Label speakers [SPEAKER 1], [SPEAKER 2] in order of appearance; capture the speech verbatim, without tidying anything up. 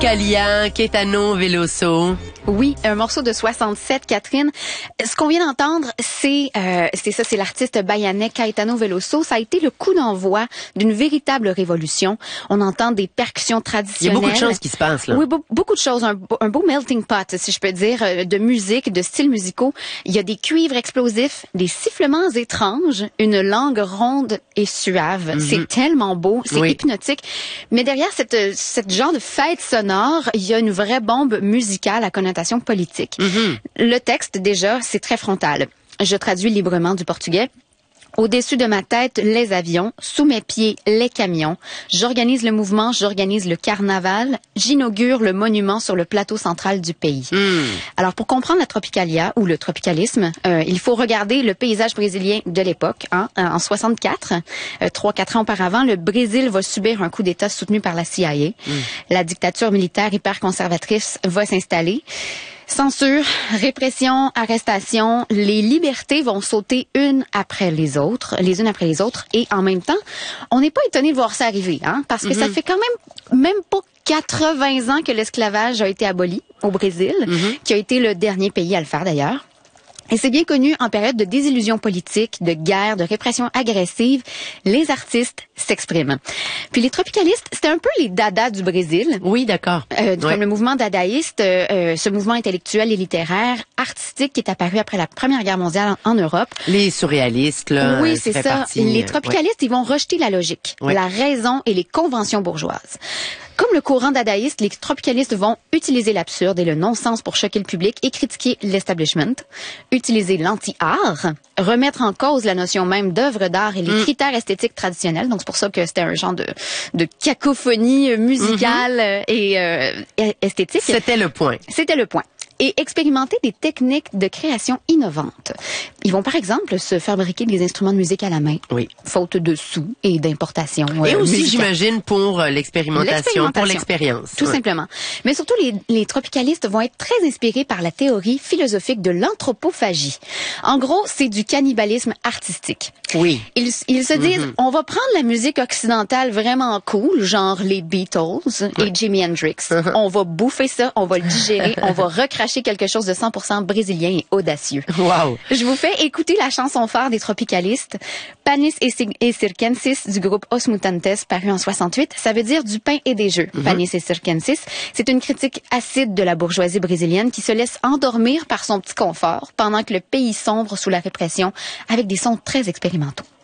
[SPEAKER 1] Tropicalia, Caetano Veloso.
[SPEAKER 2] Oui, un morceau de soixante-sept, Catherine. Ce qu'on vient d'entendre, c'est euh, c'est ça, c'est l'artiste baïanais Caetano Veloso. Ça a été le coup d'envoi d'une véritable révolution. On entend des percussions traditionnelles.
[SPEAKER 1] Il y a beaucoup de choses qui se passent là.
[SPEAKER 2] Oui, be- beaucoup de choses. Un, un beau melting pot, si je peux dire, de musique, de styles musicaux. Il y a des cuivres explosifs, des sifflements étranges, une langue ronde et suave. Mm-hmm. C'est tellement beau, c'est oui. hypnotique. Mais derrière cette, cette genre de fête sonore, il y a une vraie bombe musicale à connotation politique. Mm-hmm. Le texte, déjà, c'est très frontal. Je traduis librement du portugais. Au-dessus de ma tête, les avions. Sous mes pieds, les camions. J'organise le mouvement, j'organise le carnaval. J'inaugure le monument sur le plateau central du pays. Mm. Alors, pour comprendre la Tropicalia ou le tropicalisme, euh, il faut regarder le paysage brésilien de l'époque. Hein, en soixante-quatre, euh, trois, quatre ans auparavant, le Brésil va subir un coup d'État soutenu par la C I A. Mm. La dictature militaire hyper conservatrice va s'installer. Censure, répression, arrestation, les libertés vont sauter une après les autres, les unes après les autres, et en même temps, on n'est pas étonné de voir ça arriver, hein, parce que mm-hmm. ça fait quand même même pas quatre-vingts ans que l'esclavage a été aboli au Brésil, mm-hmm. qui a été le dernier pays à le faire d'ailleurs. Et c'est bien connu, en période de désillusion politique, de guerre, de répression agressive, les artistes s'expriment. Puis les tropicalistes, c'était un peu les dadas du Brésil.
[SPEAKER 1] Oui, d'accord.
[SPEAKER 2] Euh,
[SPEAKER 1] ouais.
[SPEAKER 2] Comme le mouvement dadaïste, euh, ce mouvement intellectuel et littéraire, artistique, qui est apparu après la Première Guerre mondiale en, en Europe.
[SPEAKER 1] Les surréalistes, là.
[SPEAKER 2] Oui, c'est ça.
[SPEAKER 1] Partie,
[SPEAKER 2] les tropicalistes, ouais. ils vont rejeter la logique, ouais. la raison et les conventions bourgeoises. Comme le courant dadaïste, les tropicalistes vont utiliser l'absurde et le non-sens pour choquer le public et critiquer l'establishment, utiliser l'anti-art, remettre en cause la notion même d'œuvre d'art et les mm. critères esthétiques traditionnels. Donc, c'est pour ça que c'était un genre de, de cacophonie musicale mm-hmm. et euh, esthétique.
[SPEAKER 1] C'était le point.
[SPEAKER 2] C'était le point. Et expérimenter des techniques de création innovantes. Ils vont, par exemple, se fabriquer des instruments de musique à la main.
[SPEAKER 1] Oui.
[SPEAKER 2] Faute de sous et d'importation.
[SPEAKER 1] Et
[SPEAKER 2] euh,
[SPEAKER 1] aussi,
[SPEAKER 2] musicale.
[SPEAKER 1] j'imagine, pour euh, l'expérimentation, pour l'expérience.
[SPEAKER 2] Tout
[SPEAKER 1] ouais.
[SPEAKER 2] simplement. Mais surtout, les, les tropicalistes vont être très inspirés par la théorie philosophique de l'anthropophagie. En gros, c'est du cannibalisme artistique.
[SPEAKER 1] Oui.
[SPEAKER 2] Ils, ils se disent, mm-hmm. on va prendre la musique occidentale vraiment cool, genre les Beatles ouais. et Jimi Hendrix. On va bouffer ça, on va le digérer, on va recracher quelque chose de cent pour cent brésilien et audacieux.
[SPEAKER 1] Wow.
[SPEAKER 2] Je vous fais écouter la chanson phare des tropicalistes, Panis et Circenses du groupe Os Mutantes, paru en soixante-huit. Ça veut dire du pain et des jeux. Mm-hmm. Panis et Circenses. C'est une critique acide de la bourgeoisie brésilienne qui se laisse endormir par son petit confort pendant que le pays sombre sous la répression avec des sons très expérimentaux.